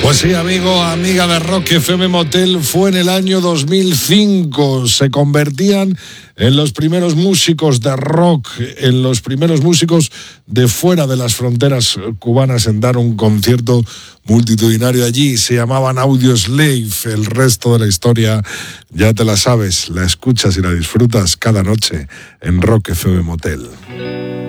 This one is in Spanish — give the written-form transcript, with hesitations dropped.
Pues sí, amigo, amiga de Rock FM Motel, fue en el año 2005. Se convertían en los primeros músicos de rock, en los primeros músicos de fuera de las fronteras cubanas en dar un concierto multitudinario allí. Se llamaban Audioslave. El resto de la historia ya te la sabes, la escuchas y la disfrutas cada noche en Rock FM Motel.